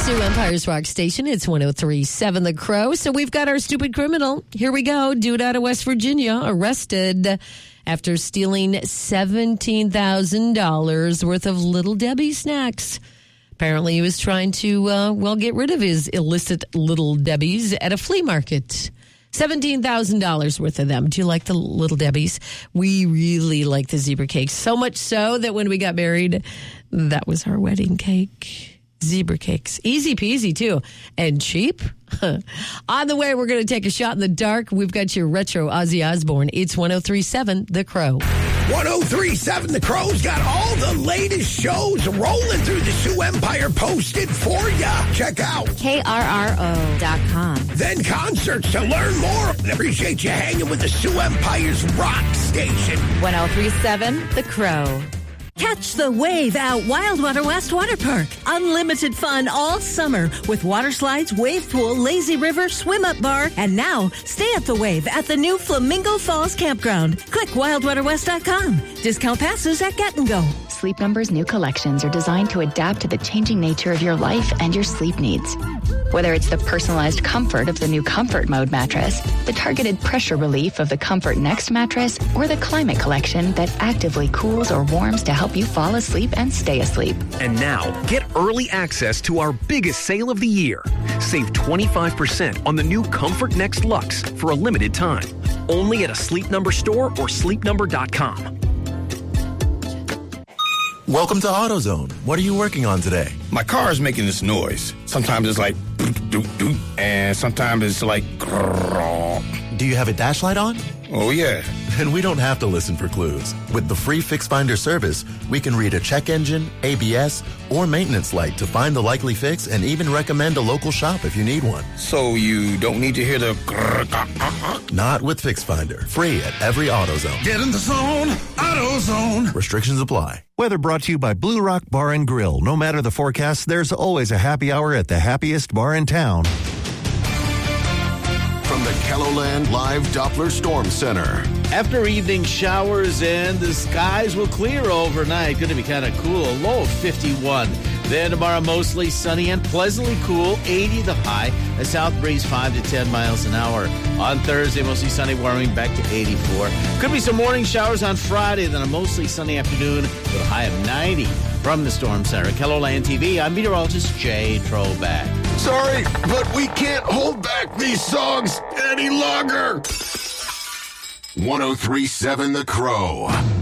Sioux Empire's Rock Station. It's 103.7 The Crow. So we've got our stupid criminal. Here we go. Dude out of West Virginia arrested after stealing $17,000 worth of Little Debbie snacks. Apparently he was trying to, get rid of his illicit Little Debbies at a flea market. $17,000 worth of them. Do you like the Little Debbies? We really like the zebra cakes. So much so that when we got married, that was our wedding cake. Zebra cakes. Easy peasy, too. And cheap. On the way, we're going to take a shot in the dark. We've got your retro Ozzy Osbourne. It's 103.7 The Crow. 103.7 The Crow's got all the latest shows rolling through the Sioux Empire posted for ya. Check out KRRO.com. Then concerts to learn more. Appreciate you hanging with the Sioux Empire's Rock Station. 103.7 The Crow. Catch the wave at Wildwater West Water Park. Unlimited fun all summer with water slides, wave pool, lazy river, swim-up bar, and now stay at the wave at the new Flamingo Falls Campground. Click wildwaterwest.com. Discount passes at Get and Go. Sleep Number's new collections are designed to adapt to the changing nature of your life and your sleep needs. Whether it's the personalized comfort of the new Comfort Mode mattress, the targeted pressure relief of the Comfort Next mattress, or the Climate Collection that actively cools or warms to help you fall asleep and stay asleep. And now, get early access to our biggest sale of the year. Save 25% on the new Comfort Next Luxe for a limited time. Only at a Sleep Number store or sleepnumber.com. Welcome to AutoZone. What are you working on today? My car is making this noise. Sometimes it's like doot, doot, and sometimes it's like Do you have a dash light on? oh yeah. Then we don't have to listen for clues. With the free Fix Finder service, we can read a check engine, ABS, or maintenance light to find the likely fix and even recommend a local shop if you need one. So you don't need to hear the Not with Fix Finder. Free at every AutoZone. Get in the zone, AutoZone. Restrictions apply. Weather brought to you by Blue Rock Bar and Grill. No matter the forecast, there's always a happy hour at the happiest bar in town. From the Kelloland Live Doppler Storm Center. After evening showers and the skies will clear overnight. Going to be kind of cool. A low of 51. Then tomorrow, mostly sunny and pleasantly cool. 80 the high. A south breeze 5 to 10 miles an hour. On Thursday, mostly sunny, warming back to 84. Could be some morning showers on Friday. Then a mostly sunny afternoon with a high of 90. From the Storm Center, Kelloland TV, I'm meteorologist Jay Troback. Sorry, but we can't hold back these songs any longer. 103.7 The Crow.